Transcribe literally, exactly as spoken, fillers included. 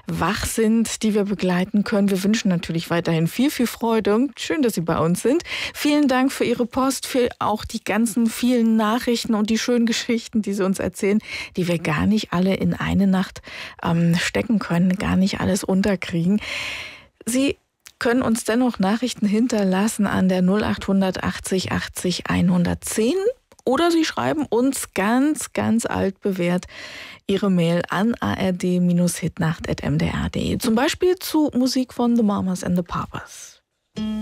wach sind, die wir begleiten können. Wir wünschen natürlich weiterhin viel, viel Freude und schön, dass Sie bei uns sind. Vielen Dank für Ihre Post, für auch die ganzen vielen Nachrichten und die schönen Geschichten, die Sie uns erzählen, die wir gar nicht alle in eine Nacht ähm, stecken können, gar nicht alles unterkriegen. Sie können uns dennoch Nachrichten hinterlassen an der null acht achtzig achtzig hundertzehn oder Sie schreiben uns ganz, ganz altbewährt Ihre Mail an a r d Bindestrich hitnacht at m d r punkt d e. Zum Beispiel zu Musik von The Mamas and the Papas.